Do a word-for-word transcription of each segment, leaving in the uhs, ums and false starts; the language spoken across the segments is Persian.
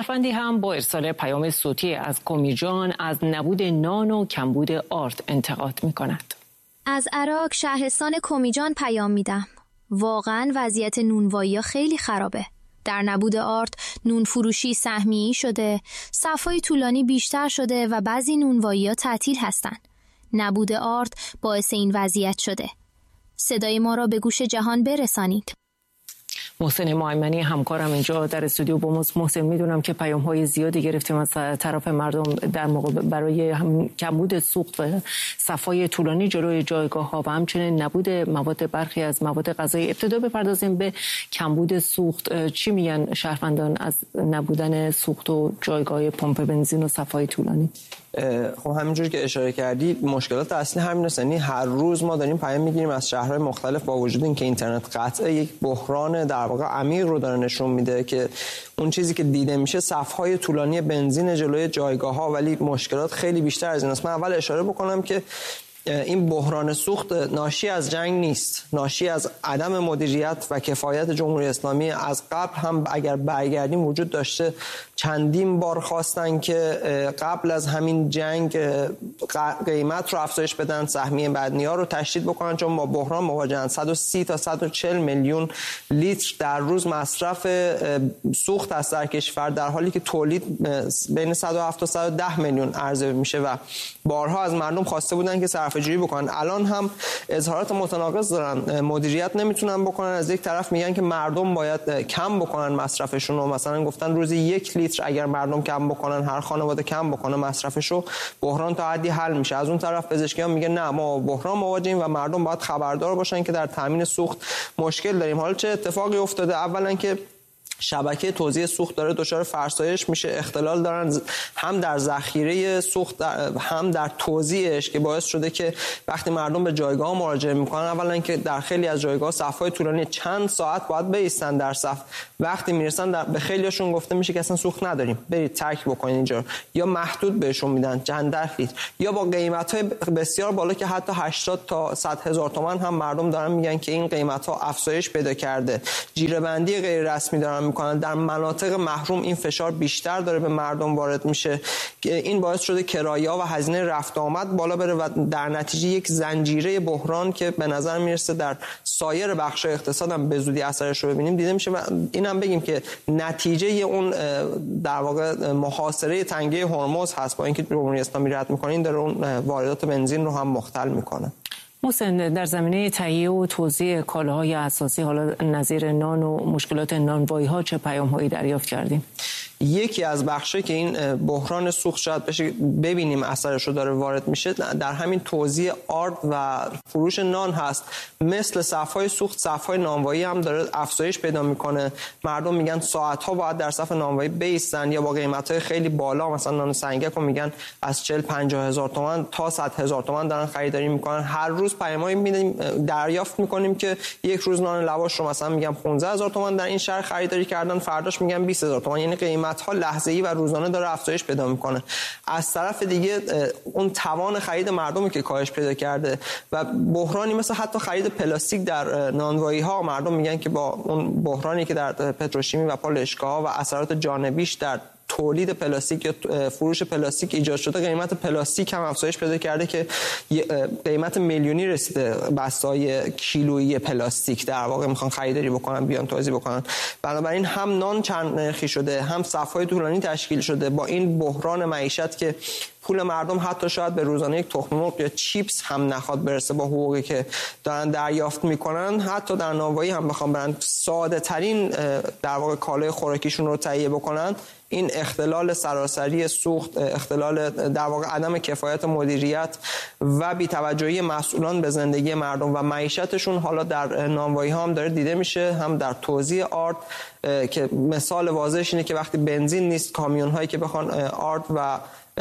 شهروندی هم با ارسال پیام صوتی از کمیجان از نبود نان و کمبود آرد انتقاد می‌کند. از عراق شهرستان کمیجان پیام میدم. واقعا وضعیت نونوایی خیلی خرابه. در نبود آرد نون فروشی سهمیه‌ای شده، صف‌های طولانی بیشتر شده و بعضی نونوایی‌ها تعطیل هستن. نبود آرد باعث این وضعیت شده. صدای ما را به گوش جهان برسانید. محسن مایمنی همکارم اینجا در استودیو با ماست. محسن، میدونم که پیام‌های زیادی گرفتیم از طرف مردم در مقابل برای کمبود سوخت و صف‌های طولانی جلوی جایگاه‌ها و همچنین نبود مواد برخی از مواد غذایی. ابتدا بپردازیم به کمبود سوخت. چی میگن شهروندان از نبودن سوخت و جایگاه پمپ بنزین و صف‌های طولانی؟ خب همینجور که اشاره کردی مشکلات اصلی همین است. یعنی هر روز ما داریم پیام میگیریم از شهرهای مختلف با وجود اینکه اینترنت قطعه یک بحران در واقع عمیق رو داره نشون میده که اون چیزی که دیده میشه صف‌های طولانی بنزین جلوی جایگاه‌ها، ولی مشکلات خیلی بیشتر از این است. من اول اشاره بکنم که این بحران سوخت ناشی از جنگ نیست، ناشی از عدم مدیریت و کفایت جمهوری اسلامی. از قبل هم اگر برگردیم وجود داشته، چندین بار خواستن که قبل از همین جنگ قیمت رو افزایش بدن، سهمیه بدنی‌ها رو تشدید بکنن، چون با بحران مواجهن. صد و سی تا صد و چهل میلیون لیتر در روز مصرف سوخت است در کشور، در حالی که تولید بین صد و هفت تا صد و ده میلیون عرضه میشه و بارها از مردم خواسته بودن که صرفه‌جویی بکنن. الان هم اظهارات متناقض دارن، مدیریت نمیتونن بکنن. از یک طرف میگن که مردم باید کم بکنن مصرفشون و مثلا گفتن روزی یک لیتر اگر مردم کم بکنن، هر خانواده کم بکنه مصرفشو، بحران تا حدی حل میشه. از اون طرف پزشکیان میگن نه، ما بحران مواجهیم و مردم باید خبردار باشن که در تامین سوخت مشکل داریم. حالا چه اتفاقی افتاده؟ اولا که شبکه توزیع سوخت داره دچار فرسایش میشه، اختلال دارن هم در ذخیره سوخت هم در توزیعش، که باعث شده که وقتی مردم به جایگاه مراجعه میکنن، اولا که در خیلی از جایگاه صف‌های طولانی چند ساعت باید بایستن در صف. وقتی میرسن در به خیلیشون گفته میشه که اصلا سوخت نداریم، برید ترک بکنید اینجا، یا محدود بهشون میدن چند لیتر، یا با قیمت‌های بسیار بالا که حتی هشتاد تا صد هزار تومان هم مردم دارن میگن که این قیمت‌ها افزایش پیدا کرده. جیره‌بندی غیر رسمی دارن میکنن. در مناطق محروم این فشار بیشتر داره به مردم وارد میشه. این باعث شده کرایه‌ها و هزینه رفت آمد بالا بره و در نتیجه یک زنجیره بحران که به نظر میرسه در سایر بخش‌های اقتصاد هم به زودی اثرش رو ببینیم دیده میشه. و اینم بگیم که نتیجه اون در واقع محاصره تنگه هرمز هست. با اینکه جمهوری اسلامی رد میکنه، این داره اون واردات بنزین رو هم مختل میکنه. محسن، در زمینه تهیه و توزیع کالاهای اساسی حالا نظیر نان و مشکلات نانوایی‌ها چه پیام‌هایی دریافت کردیم؟ یکی از بخشایی که این بحران سوخت شاید بشه ببینیم اثرش رو داره وارد میشه، در همین توزیع آرد و فروش نان هست. مثل صف‌های سوخت، صف‌های نانوایی هم داره افزایش پیدا میکنه. مردم میگن ساعت‌ها باید در صف نانوایی بایستن، یا با قیمت‌های خیلی بالا، مثلا نان سنگک رو میگن از چهل پنجاه هزار تومان تا صد هزار تومان دارن خریداری میکنن. هر روز پیامایی میدیم دریافت میکنیم که یک روز نان لواش رو مثلا میگن پانزده هزار تومان در این شهر خریداری کردن، فرداش میگن بیست هزار تومان. یعنی قیمت ها لحظه‌ای و روزانه داره افزایش پیدا میکنه. از طرف دیگه اون توان خرید مردمی که کاهش پیدا کرده و بحرانی مثل حتی خرید پلاستیک در نانوایی ها، مردم میگن که با اون بحرانی که در پتروشیمی و پالایشگاه‌ها و اثرات جانبیش در تولید پلاستیک یا فروش پلاستیک ایجاد شده، قیمت پلاستیک هم افزایش پیدا کرده که قیمت میلیونی رسیده بسته‌های کیلویی پلاستیک در واقع میخوان خریداری بکنن بیان توزیع بکنن. بنابراین هم نان چند نرخی شده، هم صف‌های طولانی تشکیل شده. با این بحران معیشت که پول مردم حتی شاید به روزانه یک تخم مرغ یا چیپس هم نخواد برسه با حقوقی که دارن دریافت میکنن، حتی در نانوایی هم بخوام برن ساده ترین در واقع کالای خوراکیشون رو تهیه بکنن، این اختلال سراسری سوخت، اختلال در واقع عدم کفایت مدیریت و بی‌توجهی مسئولان به زندگی مردم و معیشتشون حالا در نانوایی ها هم داره دیده میشه، هم در توزیع آرد که مثال واضحش اینه که وقتی بنزین نیست، کامیون هایی که بخوان آرد و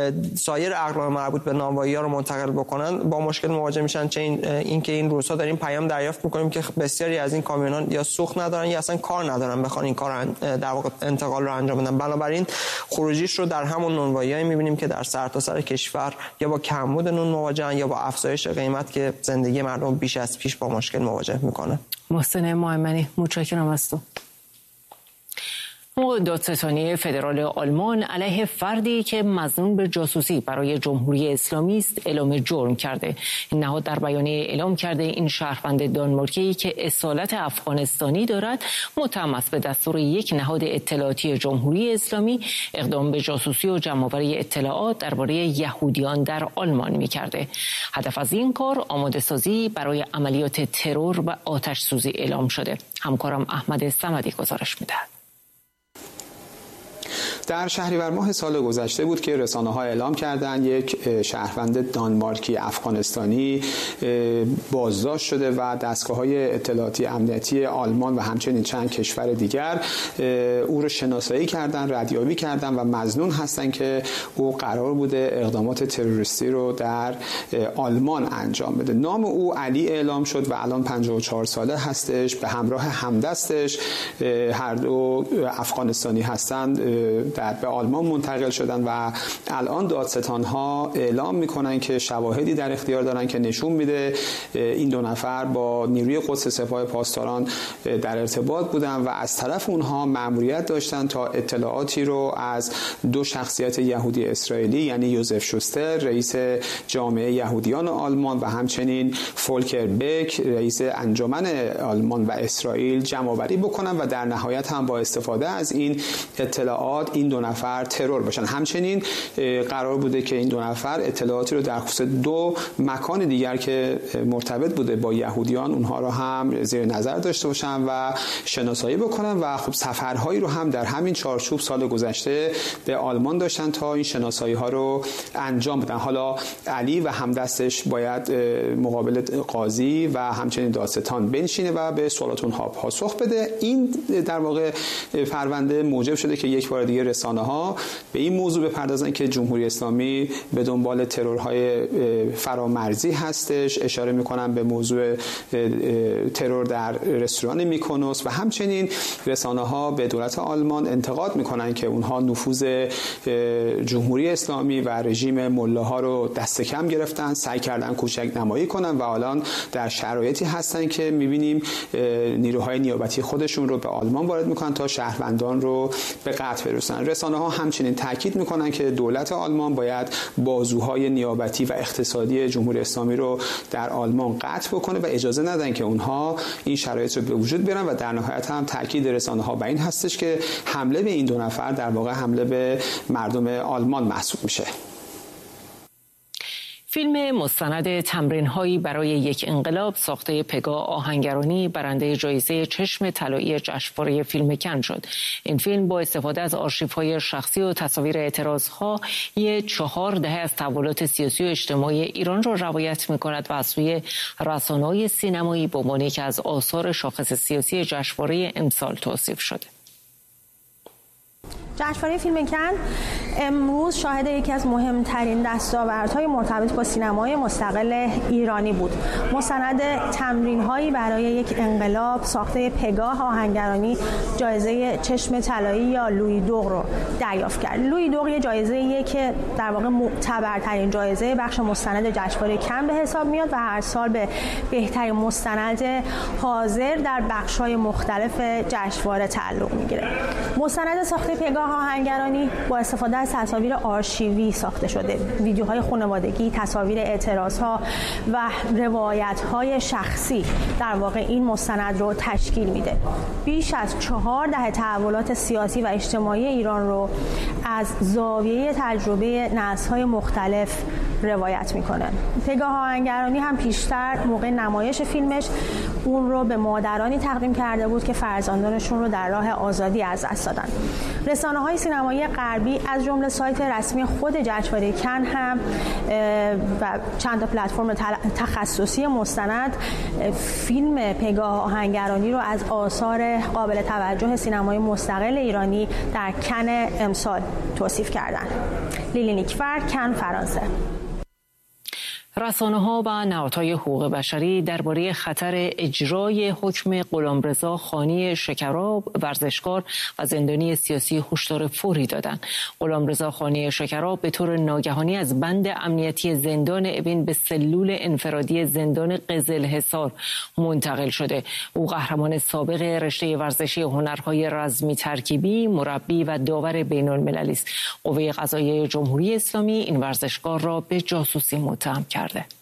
سایر اقلام مربوط به نانوایی‌ها رو منتقل بکنن با مشکل مواجه میشن. چه این اینکه این روزها داریم پیام دریافت میکنیم که بسیاری از این کامیون‌ها یا سوخت ندارن یا اصلا کار ندارن بخوان این کار در واقع انتقال رو انجام بدن. بنابراین خروجیش رو در همون نانوایی‌ها می‌بینیم که در سرتاسر کشور یا با کمبود نون مواجهن یا با افزایش قیمت که زندگی مردم بیش از پیش با مشکل مواجه میکنه. محسن مایمنی، متشکرم از تو. دادستانی فدرال آلمان علیه فردی که مظنون به جاسوسی برای جمهوری اسلامی است اعلام جرم کرده. این نهاد در بیانیه اعلام کرده این شهروند دانمارکی که اصالت افغانستانی دارد متهم است به دستور یک نهاد اطلاعاتی جمهوری اسلامی اقدام به جاسوسی و جمع‌آوری اطلاعات درباره یهودیان در آلمان می‌کرده. هدف از این کار آماده سازی برای عملیات ترور و آتش سوزی اعلام شده. همکارم احمد صمدی گزارش می‌دهد. در شهریور ماه سال گذشته بود که رسانه‌ها اعلام کردند یک شهروند دانمارکی افغانستانی بازداشت شده و دستگاه‌های اطلاعاتی امنیتی آلمان و همچنین چند کشور دیگر او رو شناسایی کردند، ردیابی کردند و مظنون هستند که او قرار بوده اقدامات تروریستی رو در آلمان انجام بده. نام او علی اعلام شد و الان پنجاه و چهار ساله هستش. به همراه همدستش هر دو افغانستانی هستند در به آلمان منتقل شدن و الان دادستان‌ها اعلام می‌کنن که شواهدی در اختیار دارن که نشون میده این دو نفر با نیروی قدس سپاه پاسداران در ارتباط بودن و از طرف اونها مأموریت داشتن تا اطلاعاتی رو از دو شخصیت یهودی اسرائیلی یعنی یوزف شوستر رئیس جامعه یهودیان آلمان و همچنین فولکر بک رئیس انجمن آلمان و اسرائیل جمع‌آوری بکنن و در نهایت هم با استفاده از این اطلاعات این دو نفر ترور باشن. همچنین قرار بوده که این دو نفر اطلاعاتی رو در خصوص دو مکان دیگر که مرتبط بوده با یهودیان اونها رو هم زیر نظر داشته باشن و شناسایی بکنن و خب سفرهایی رو هم در همین چارچوب سال گذشته به آلمان داشتن تا این شناسایی ها رو انجام بدن. حالا علی و همدستش باید مقابل قاضی و همچنین دادستان بنشینه و به سوالات اونها پاسخ بده. این در واقع پرونده موجب شده که یک بار دیگه رسانه‌ها به این موضوع بپردازن که جمهوری اسلامی به دنبال ترورهای فرامرزی هستش. اشاره میکنن به موضوع ترور در رستوران میکونوس و همچنین رسانه‌ها به دولت آلمان انتقاد میکنن که اونها نفوذ جمهوری اسلامی و رژیم ملاها رو دست کم گرفتن، سعی کردن کوچک نمایی کنن و الان در شرایطی هستن که میبینیم نیروهای نیابتی خودشون رو به آلمان وارد میکنن تا شهروندان رو به قتل برسونن. رسانه‌ها همچنین تاکید میکنن که دولت آلمان باید بازوهای نیابتی و اقتصادی جمهوری اسلامی رو در آلمان قطع بکنه و اجازه ندن که اونها این شرایط رو به وجود بیارن و در نهایت هم تاکید رسانه‌ها بر این هستش که حمله به این دو نفر در واقع حمله به مردم آلمان محسوب میشه. فیلم مستند تمرین‌هایی برای یک انقلاب ساخته پگاه آهنگرانی برنده جایزه چشم طلایی جشنواره فیلم کن شد. این فیلم با استفاده از آرشیوهای شخصی و تصاویر اعتراض‌ها یک چهار دهه از تحولات سیاسی و اجتماعی ایران را روایت می‌کند و از سوی رسانه‌های سینمایی به عنوان یکی از آثار شاخص سیاسی جشنواره امسال توصیف شده. جشنواره فیلم کن امروز شاهد یکی از مهمترین دستاوردهای مرتبط با سینمای مستقل ایرانی بود. مستند تمرین‌هایی برای یک انقلاب ساخته پگاه آهنگرانی جایزه چشم طلایی یا لویی دور رو دریافت کرد. لویی دور یه جایزه‌ایه که در واقع معتبرترین جایزه بخش مستند جشنواره کن به حساب میاد و هر سال به بهترین مستند حاضر در بخش‌های مختلف جشنواره تعلق می‌گیره. مستند ساخته پگاه آهنگرانی با استفاده از تصاویر آرشیوی ساخته شده. ویدیوهای خانوادگی، تصاویر اعتراضها و روایت‌های شخصی در واقع این مستند رو تشکیل میده. بیش از چهار دهه تحولات سیاسی و اجتماعی ایران رو از زاویه تجربه نسل‌های مختلف روایت میکنه. پگاه آهنگرانی هم پیشتر موقع نمایش فیلمش اون رو به مادرانی تقدیم کرده بود که فرزندانشون رو در راه آزادی از دست دادن. رسانه‌های سینمایی غربی از جمله سایت رسمی خود جشنواره کن هم و چند تا پلتفرم تخصصی مستند فیلم پگاه آهنگرانی رو از آثار قابل توجه سینمای مستقل ایرانی در کن امسال توصیف کردن. لیلی نیکفر، کن، فرانسه. رسانه‌ها و نهادهای حقوق بشری درباره خطر اجرای حکم غلامرضا خانی شکراب، ورزشکار و زندانی سیاسی هشدار فوری دادند. غلامرضا خانی شکراب به طور ناگهانی از بند امنیتی زندان اوین به سلول انفرادی زندان قزلحصار منتقل شده. او قهرمان سابق رشته ورزشی هنرهای رزمی ترکیبی، مربی و داور بین‌المللی است. قوه قضاییه جمهوری اسلامی این ورزشکار را به جاسوسی متهم کرده.